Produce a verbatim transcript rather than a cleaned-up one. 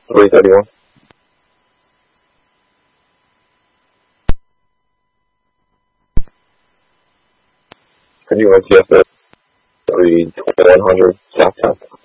three thirty-one. Can you run T F S three twenty-one hundred South South?